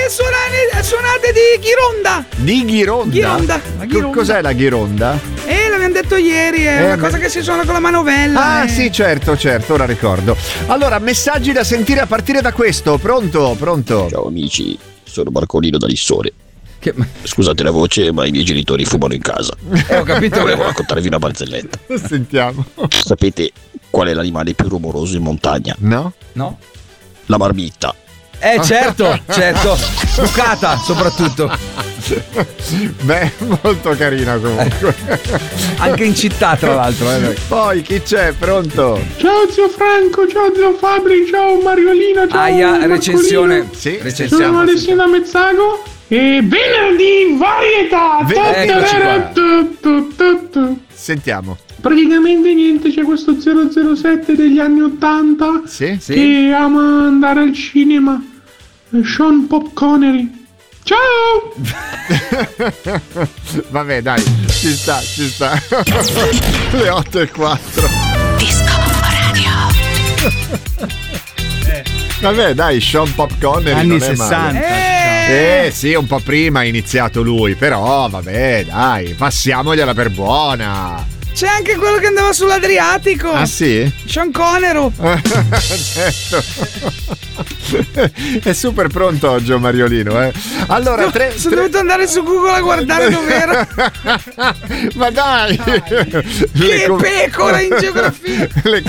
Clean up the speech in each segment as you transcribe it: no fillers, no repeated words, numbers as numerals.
suonate di Ghironda. Di Ghironda? Cos'è la Ghironda? L'abbiamo detto ieri, è una cosa che si suona con la manovella. Ah, sì, certo, ora ricordo. Allora, messaggi da sentire a partire da questo. Pronto? Ciao amici, sono Marcolino da Lissone. Scusate la voce, ma i miei genitori fumano in casa. Ho capito. Volevo raccontarvi una barzelletta. Sentiamo. Sapete qual è l'animale più rumoroso in montagna? No? La marmitta. Certo. Bucata, soprattutto. Beh, molto carina comunque. Anche in città, tra l'altro. Poi chi c'è? Pronto? Ciao zio Franco, ciao zio Fabri, ciao Mariolino, ciao Aia, recensione. Sì, sono Alessio da Mezzago e venerdì varietà. Sentiamo. Praticamente niente, c'è questo 007 degli anni 80 che ama andare al cinema, Sean Pop Connery. Ciao! Vabbè, dai, ci sta. Le 8:04. Disco Radio. Vabbè, dai, Sean Pop Connery anni non è 60. male. Sì, un po' prima ha iniziato lui, però vabbè, dai, passiamogliela per buona. C'è anche quello che andava sull'Adriatico. Ah sì? Sean Connery. Certo. È super pronto oggi Mariolino, Allora, sono dovuto andare su Google a guardare dov'era. Ma dai! Che pecora in geografia! Le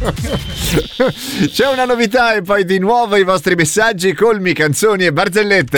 confessioni. C'è una novità e poi di nuovo i vostri messaggi, colmi, canzoni e barzellette.